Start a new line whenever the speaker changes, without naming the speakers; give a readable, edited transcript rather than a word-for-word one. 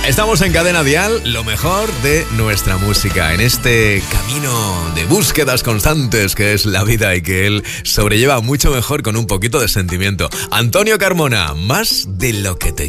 Estamos en Cadena Dial, lo mejor de nuestra música, en este camino de búsquedas constantes que es la vida y que él sobrelleva mucho mejor con un poquito de sentimiento. Antonio Carmona, más de lo que te